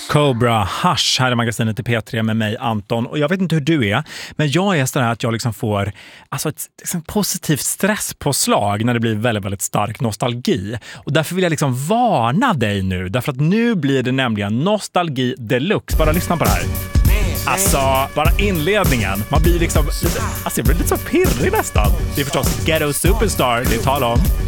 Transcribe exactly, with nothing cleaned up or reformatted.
Cobra Hush här i magasinet i P tre med mig Anton, och jag vet inte hur du är, men jag är sådär att jag liksom får alltså ett liksom positivt stresspåslag när det blir väldigt, väldigt stark nostalgi, och därför vill jag liksom varna dig nu, därför att nu blir det nämligen nostalgi deluxe. Bara lyssna på det här. Alltså, bara inledningen. Man blir liksom lite, alltså jag blir lite så pirrig nästan. Det är förstås Ghetto Superstar det talar om.